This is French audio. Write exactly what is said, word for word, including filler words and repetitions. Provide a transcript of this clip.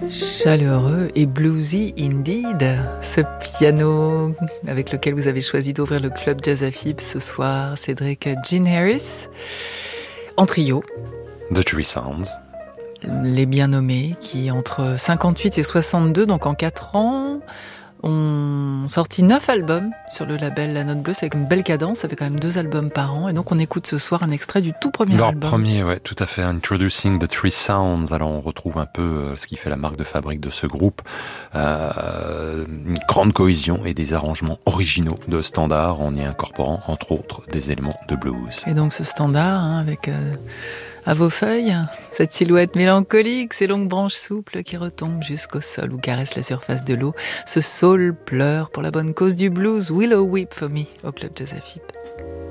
Chaleureux et bluesy indeed, ce piano avec lequel vous avez choisi d'ouvrir le club Jazz à Fib ce soir, Cédric Gene Harris, en trio. The Three Sounds. Les bien nommés qui, entre cinquante-huit et soixante-deux, donc en quatre ans, ont sorti neuf albums sur le label La Note Bleue. C'est avec une belle cadence, ça fait quand même deux albums par an. Et donc on écoute ce soir un extrait du tout premier Leur album. Leur premier, ouais, tout à fait. Introducing the Three Sounds. Alors on retrouve un peu euh, ce qui fait la marque de fabrique de ce groupe. Euh, une grande cohésion et des arrangements originaux de standards en y incorporant, entre autres, des éléments de blues. Et donc ce standard, hein, avec... Euh à vos feuilles, cette silhouette mélancolique, ces longues branches souples qui retombent jusqu'au sol ou caressent la surface de l'eau. Ce saule pleure pour la bonne cause du blues. Willow Weep for me au Club Jazz à Fib.